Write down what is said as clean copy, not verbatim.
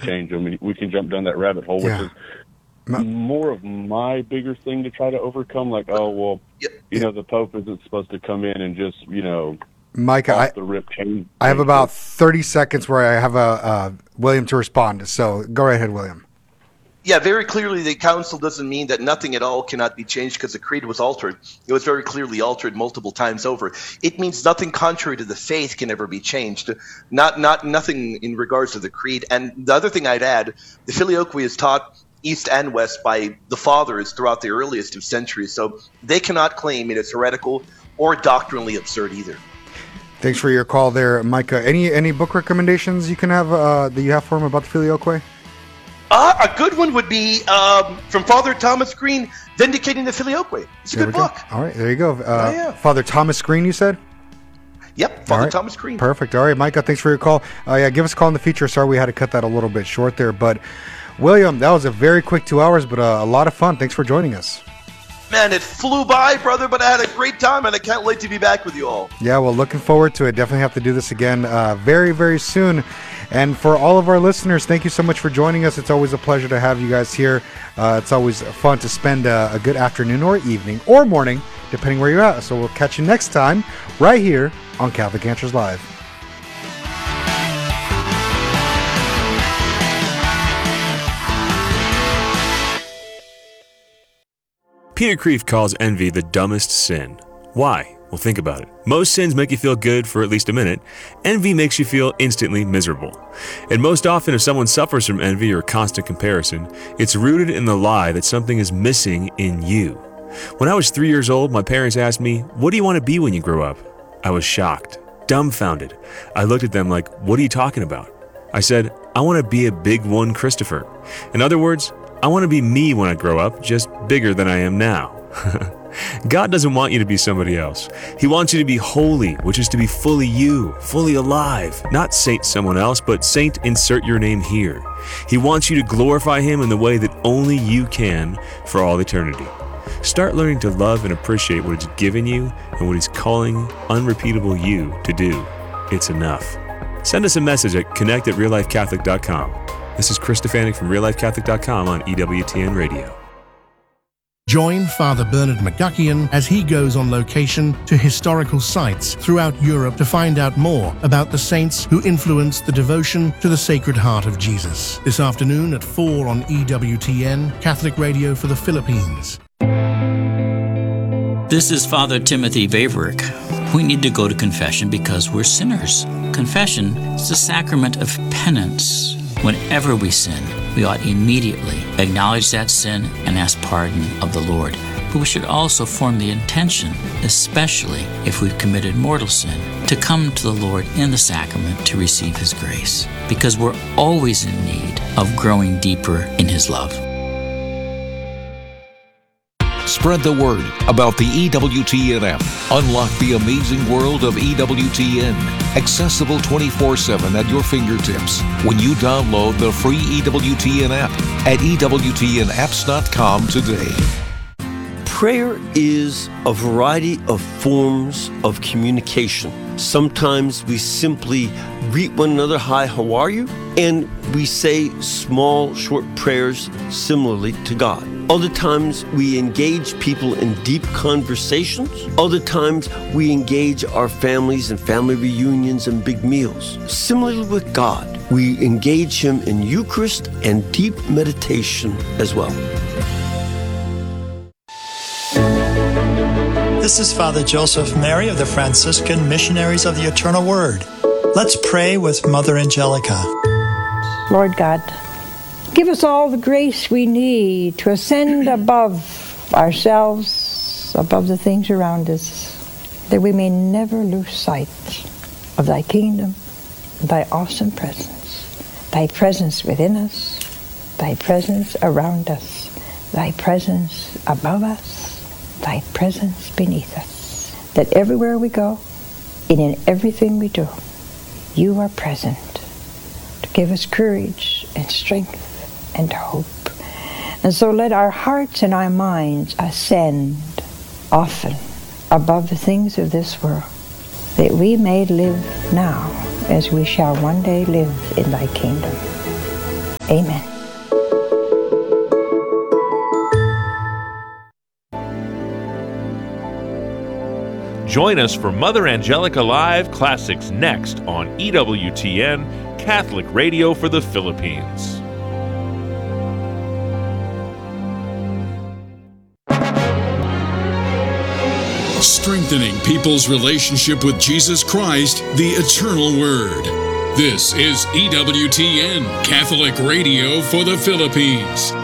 change them. We can jump down that rabbit hole, which is more of my bigger thing to try to overcome. Like, the Pope isn't supposed to come in and just, Micah, I have about 30 seconds where I have William to respond. So go right ahead, William. Yeah, very clearly the council doesn't mean that nothing at all cannot be changed because the creed was altered. It was very clearly altered multiple times over. It means nothing contrary to the faith can ever be changed. Nothing in regards to the creed. And the other thing I'd add, the Filioque is taught East and West by the fathers throughout the earliest of centuries. So they cannot claim it is heretical or doctrinally absurd either. Thanks for your call there, Micah. Any book recommendations you can have that you have for him about the Filioque? A good one would be from Father Thomas Green, Vindicating the Filioque. It's a good book. All right, there you go. Father Thomas Green, you said? Yep, Father Thomas Green. Perfect. All right, Micah, thanks for your call. Give us a call in the future. Sorry we had to cut that a little bit short there. But, William, that was a very quick 2 hours, but a lot of fun. Thanks for joining us. Man, it flew by, brother, but I had a great time, and I can't wait to be back with you all. Yeah, well, looking forward to it. Definitely have to do this again very, very soon. And for all of our listeners, thank you so much for joining us. It's always a pleasure to have you guys here. It's always fun to spend a good afternoon or evening or morning, depending where you're at. So we'll catch you next time right here on Catholic Answers Live. Peter Kreeft calls envy the dumbest sin. Why? Well, think about it. Most sins make you feel good for at least a minute. Envy makes you feel instantly miserable. And most often, if someone suffers from envy or constant comparison, it's rooted in the lie that something is missing in you. When I was 3 years old, my parents asked me, "What do you want to be when you grow up?" I was shocked, dumbfounded. I looked at them like, "What are you talking about?" I said, "I want to be a big one, Christopher." In other words, I want to be me when I grow up, just bigger than I am now. God doesn't want you to be somebody else. He wants you to be holy, which is to be fully you, fully alive. Not Saint someone else, but Saint insert your name here. He wants you to glorify Him in the way that only you can for all eternity. Start learning to love and appreciate what He's given you and what He's calling unrepeatable you to do. It's enough. Send us a message at connect@reallifecatholic.com. This is Chris Stefanik from reallifecatholic.com on EWTN Radio. Join Father Bernard McGuckian as he goes on location to historical sites throughout Europe to find out more about the saints who influenced the devotion to the Sacred Heart of Jesus. This afternoon at 4 on EWTN, Catholic Radio for the Philippines. This is Father Timothy Vaverick. We need to go to confession because we're sinners. Confession is the sacrament of penance. Whenever we sin, we ought immediately acknowledge that sin and ask pardon of the Lord. But we should also form the intention, especially if we've committed mortal sin, to come to the Lord in the sacrament to receive His grace, because we're always in need of growing deeper in His love. Spread the word about the EWTN app. Unlock the amazing world of EWTN. Accessible 24/7 at your fingertips when you download the free EWTN app at EWTNapps.com today. Prayer is a variety of forms of communication. Sometimes we simply greet one another, "Hi, how are you?" And we say small, short prayers similarly to God. Other times we engage people in deep conversations. Other times we engage our families in family reunions and big meals. Similarly with God, we engage Him in Eucharist and deep meditation as well. This is Father Joseph Mary of the Franciscan Missionaries of the Eternal Word. Let's pray with Mother Angelica. Lord God, give us all the grace we need to ascend above ourselves, above the things around us, that we may never lose sight of Thy kingdom, Thy awesome presence, Thy presence within us, Thy presence around us, Thy presence above us, Thy presence beneath us, that everywhere we go and in everything we do, You are present to give us courage and strength and hope. And so let our hearts and our minds ascend often above the things of this world, that we may live now as we shall one day live in Thy kingdom. Amen. Join us for Mother Angelica Live Classics next on EWTN, Catholic Radio for the Philippines. Strengthening people's relationship with Jesus Christ, the Eternal Word. This is EWTN, Catholic Radio for the Philippines.